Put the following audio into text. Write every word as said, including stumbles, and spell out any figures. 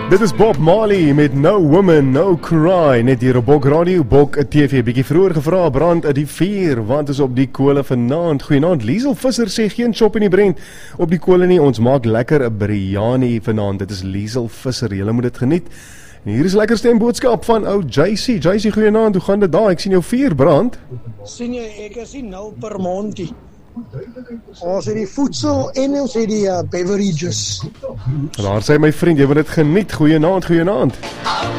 Dit is Bob Marley met No Woman, No Cry. Net hier op Bok Radio, Bok T V. Bietjie vroeër gevra, brand uit die vuur, want is op die kole vanaand. Goeienaand, Liesel Visser sê geen chop in die brand op die kole nie. Ons maak lekker 'n biryani vanaand. Dit is Liesel Visser, julle moet dit geniet. En hier is lekker stemboodskap van ou J C. J C, goeienaand, hoe gaan dit daar? Ek sien jou vuur brand. Sien jy, ek is nie nou per mondie. Ons het die voedsel en ons het die uh, beverages. Daar sê my vriend, jy moet dit geniet. Goeienaand, goeienaand.